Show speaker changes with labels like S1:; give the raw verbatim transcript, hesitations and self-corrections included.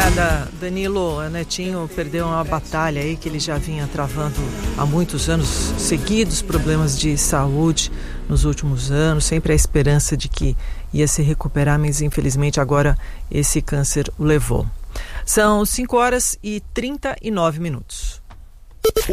S1: Obrigada, Danilo. O Netinho perdeu uma batalha aí que ele já vinha travando há muitos anos seguidos, problemas de saúde nos últimos anos, sempre a esperança de que ia se recuperar, mas infelizmente agora esse câncer o levou. São cinco horas e trinta e nove minutos.